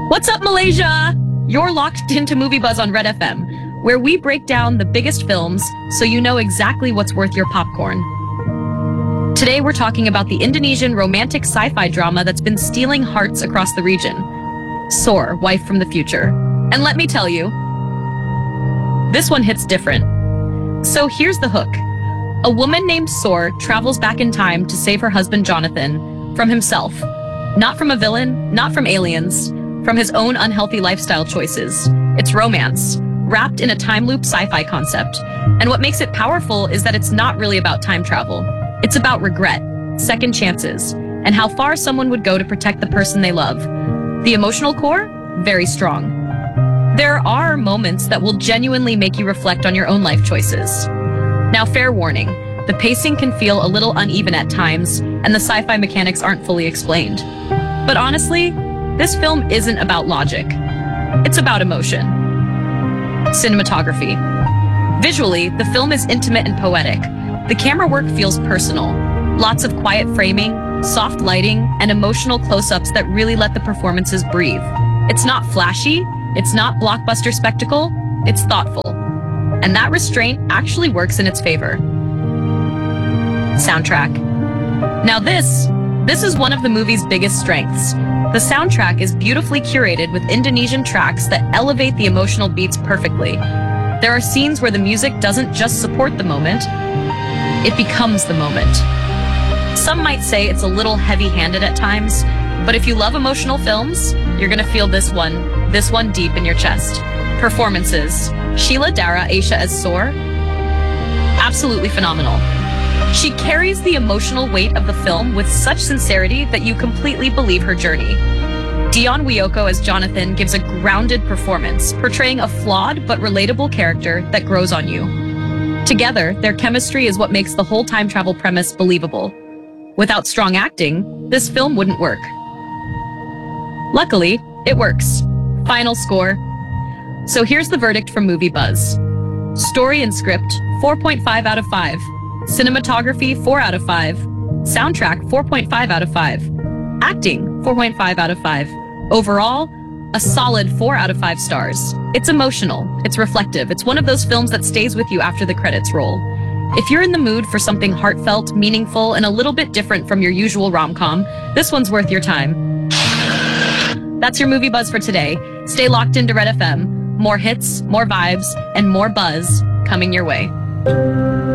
What's up, Malaysia? You're locked into Movie Buzz on Red FM, where we break down the biggest films so you know exactly what's worth your popcorn. Today, we're talking about the Indonesian romantic sci-fi drama that's been stealing hearts across the region, Soar, Wife from the Future. And let me tell you, this one hits different. So here's the hook. A woman named Soar travels back in time to save her husband Jonathan from himself. Not from a villain, not from aliens, from his own unhealthy lifestyle choices. It's romance, wrapped in a time loop sci-fi concept. And what makes it powerful is that it's not really about time travel. It's about regret, second chances, and how far someone would go to protect the person they love. The emotional core? Very strong. There are moments that will genuinely make you reflect on your own life choices. Now, fair warning, the pacing can feel a little uneven at times, and the sci-fi mechanics aren't fully explained. But honestly, this film isn't about logic. It's about emotion. Cinematography. Visually, the film is intimate and poetic. The camera work feels personal. Lots of quiet framing, soft lighting, and emotional close-ups that really let the performances breathe. It's not flashy, it's not blockbuster spectacle, it's thoughtful. And that restraint actually works in its favor. Soundtrack. Now this is one of the movie's biggest strengths. The soundtrack is beautifully curated with Indonesian tracks that elevate the emotional beats perfectly. There are scenes where the music doesn't just support the moment, it becomes the moment. Some might say it's a little heavy-handed at times, but if you love emotional films, you're gonna feel this one deep in your chest. Performances. Sheila Dara Aisha as Soar, absolutely phenomenal. She carries the emotional weight of the film with such sincerity that you completely believe her journey. Dion Wiyoko as Jonathan gives a grounded performance, portraying a flawed but relatable character that grows on you. Together, their chemistry is what makes the whole time travel premise believable. Without strong acting, this film wouldn't work. Luckily, it works. Final score. So here's the verdict from Movie Buzz. Story and script, 4.5 out of 5. Cinematography, 4 out of 5. Soundtrack, 4.5 out of 5. Acting, 4.5 out of 5. Overall, a solid 4 out of 5 stars. It's emotional, it's reflective, it's one of those films that stays with you after the credits roll. If you're in the mood for something heartfelt, meaningful, and a little bit different from your usual rom-com, this one's worth your time. That's your Movie Buzz for today. Stay locked into Red FM. More hits, more vibes, and more buzz coming your way.